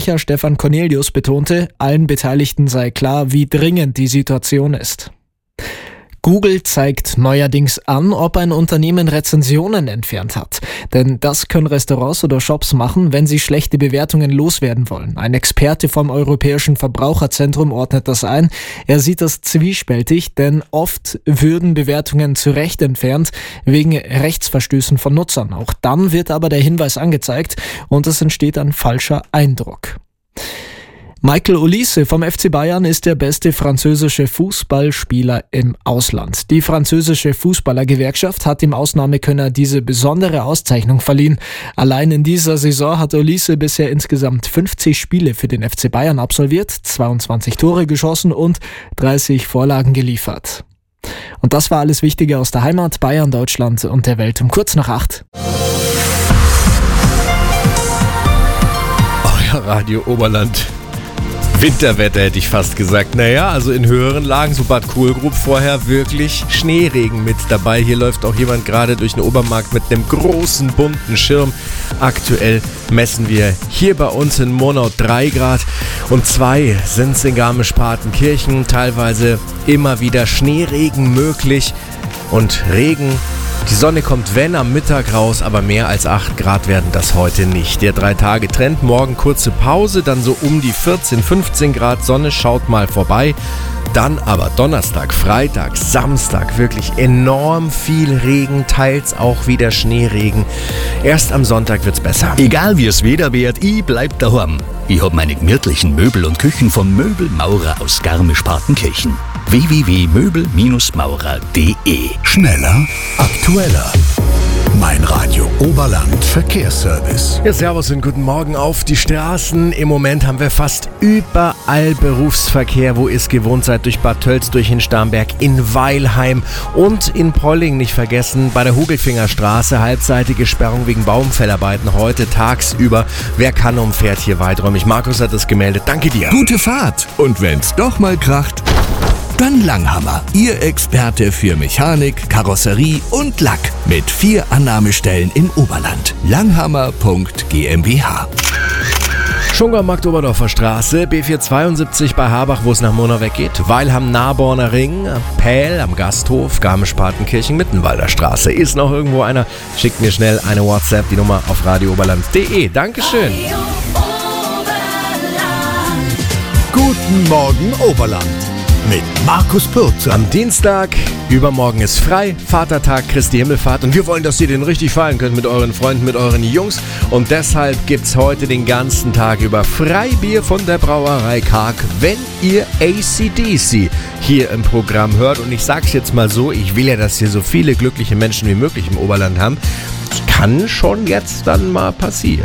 Sprecher Stefan Cornelius betonte, allen Beteiligten sei klar, wie dringend die Situation ist. Google zeigt neuerdings an, ob ein Unternehmen Rezensionen entfernt hat. Denn das können Restaurants oder Shops machen, wenn sie schlechte Bewertungen loswerden wollen. Ein Experte vom Europäischen Verbraucherzentrum ordnet das ein. Er sieht das zwiespältig, denn oft würden Bewertungen zu Recht entfernt, wegen Rechtsverstößen von Nutzern. Auch dann wird aber der Hinweis angezeigt und es entsteht ein falscher Eindruck. Michael Olise vom FC Bayern ist der beste französische Fußballspieler im Ausland. Die französische Fußballergewerkschaft hat dem Ausnahmekönner diese besondere Auszeichnung verliehen. Allein in dieser Saison hat Olise bisher insgesamt 50 Spiele für den FC Bayern absolviert, 22 Tore geschossen und 30 Vorlagen geliefert. Und das war alles Wichtige aus der Heimat, Bayern, Deutschland und der Welt um kurz nach 8. Euer Radio Oberland. Winterwetter hätte ich fast gesagt. Naja, also in höheren Lagen, so Bad Kohlgrub vorher, wirklich Schneeregen mit dabei. Hier läuft auch jemand gerade durch den Obermarkt mit einem großen bunten Schirm. Aktuell messen wir hier bei uns in Monau 3 Grad und 2 sind es in Garmisch-Partenkirchen. Teilweise immer wieder Schneeregen möglich und Regen. Die Sonne kommt, wenn, am Mittag raus, aber mehr als 8 Grad werden das heute nicht. Der 3-Tage-Trend, morgen kurze Pause, dann so um die 14, 15 Grad, Sonne schaut mal vorbei. Dann aber Donnerstag, Freitag, Samstag wirklich enorm viel Regen, teils auch wieder Schneeregen. Erst am Sonntag wird's besser. Egal wie es Wetter wird, ich bleib daheim. Ich hab meine gemütlichen Möbel und Küchen vom Möbelmaurer aus Garmisch-Partenkirchen. www.möbel-maurer.de. Schneller, aktueller. Mein Radio Oberland Verkehrsservice. Ja, servus und guten Morgen auf die Straßen. Im Moment haben wir fast überall Berufsverkehr, wo ihr es gewohnt seid, durch Bad Tölz, durch Starnberg, in Weilheim und in Polling nicht vergessen. Bei der Hugelfingerstraße halbseitige Sperrung wegen Baumfellarbeiten heute tagsüber. Wer kann, umfährt hier weiträumig. Markus hat es gemeldet. Danke dir. Gute Fahrt. Und wenn's doch mal kracht, dann Langhammer, Ihr Experte für Mechanik, Karosserie und Lack mit 4 Annahmestellen im Oberland. Langhammer.gmbH. Schungermarkt Oberdorfer Straße, B472 bei Habach, wo es nach Monau weggeht. Weilham-Naborner Ring, Pähl am Gasthof, Garmisch-Partenkirchen, Mittenwalder Straße. Ist noch irgendwo einer? Schickt mir schnell eine WhatsApp, die Nummer auf radiooberland.de. Dankeschön. Guten Morgen Oberland mit Markus Pürzer. Am Dienstag, übermorgen ist frei, Vatertag, Christi Himmelfahrt und wir wollen, dass ihr den richtig feiern könnt mit euren Freunden, mit euren Jungs und deshalb gibt's heute den ganzen Tag über Freibier von der Brauerei Karg, wenn ihr AC/DC hier im Programm hört und ich sag's jetzt mal so, ich will ja, dass hier so viele glückliche Menschen wie möglich im Oberland haben. Das kann schon jetzt dann mal passieren.